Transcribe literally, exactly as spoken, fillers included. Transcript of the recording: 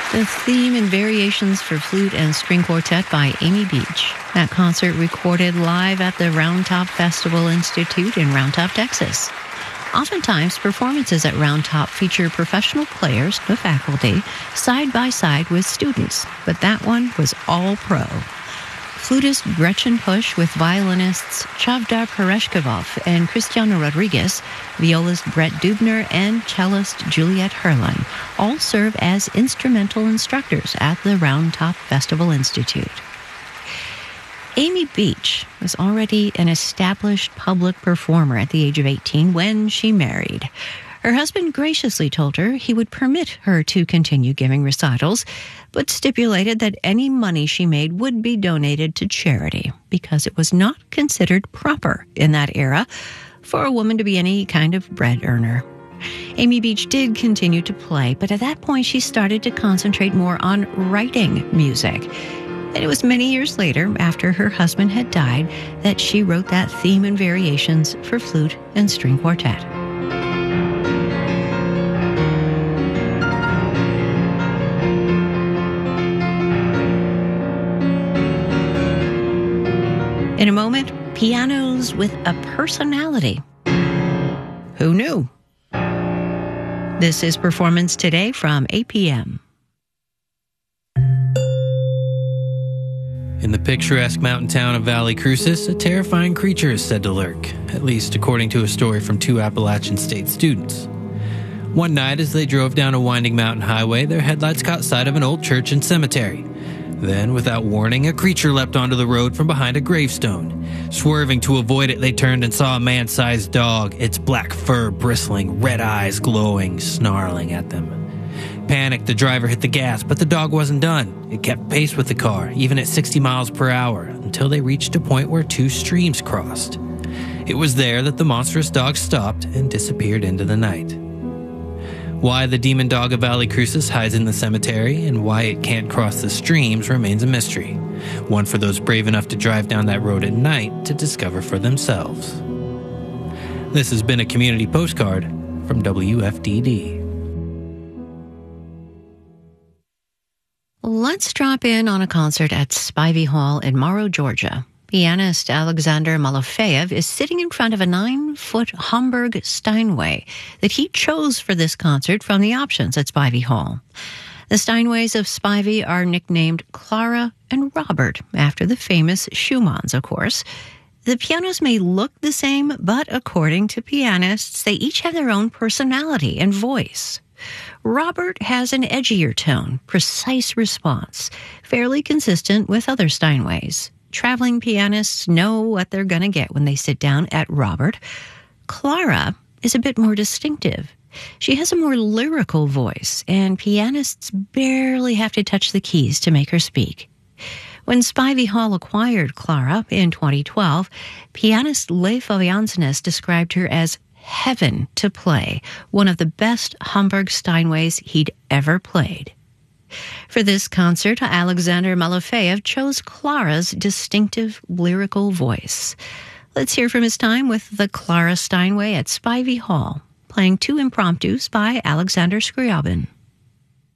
The theme and variations for flute and string quartet by Amy Beach. That concert recorded live at the Round Top Festival Institute in Round Top, Texas. Oftentimes, performances at Round Top feature professional players, the faculty, side by side with students, but that one was all pro. Flutist Gretchen Pusch with violinists Chavdar Pereshkov and Cristiano Rodriguez, violist Brett Dubner, and cellist Juliette Herlin all serve as instrumental instructors at the Round Top Festival Institute. Amy Beach was already an established public performer at the age of eighteen when she married. Her husband graciously told her he would permit her to continue giving recitals, but stipulated that any money she made would be donated to charity because it was not considered proper in that era for a woman to be any kind of bread earner. Amy Beach did continue to play, but at that point she started to concentrate more on writing music. And it was many years later, after her husband had died, that she wrote that theme and variations for flute and string quartet. In a moment, pianos with a personality. Who knew? This is Performance Today from A P M. In the picturesque mountain town of Valley Crucis, a terrifying creature is said to lurk, at least according to a story from two Appalachian State students. One night, as they drove down a winding mountain highway, their headlights caught sight of an old church and cemetery. Then, without warning, a creature leapt onto the road from behind a gravestone. Swerving to avoid it, they turned and saw a man-sized dog, its black fur bristling, red eyes glowing, snarling at them. Panicked, the driver hit the gas, but the dog wasn't done. It kept pace with the car, even at sixty miles per hour, until they reached a point where two streams crossed. It was there that the monstrous dog stopped and disappeared into the night. Why the demon dog of Valley Crucis hides in the cemetery and why it can't cross the streams remains a mystery, one for those brave enough to drive down that road at night to discover for themselves. This has been a community postcard from W F D D. Let's drop in on a concert at Spivey Hall in Morrow, Georgia. Pianist Alexander Malofeyev is sitting in front of a nine-foot Hamburg Steinway that he chose for this concert from the options at Spivey Hall. The Steinways of Spivey are nicknamed Clara and Robert, after the famous Schumanns, of course. The pianos may look the same, but according to pianists, they each have their own personality and voice. Robert has an edgier tone, precise response, fairly consistent with other Steinways. Traveling pianists know what they're going to get when they sit down at Robert. Clara is a bit more distinctive. She has a more lyrical voice, and pianists barely have to touch the keys to make her speak. When Spivey Hall acquired Clara in twenty twelve, pianist Leif Aviansnes described her as heaven to play, one of the best Hamburg Steinways he'd ever played. For this concert, Alexander Malofeyev chose Clara's distinctive lyrical voice. Let's hear from his time with the Clara Steinway at Spivey Hall, playing two impromptus by Alexander Scriabin.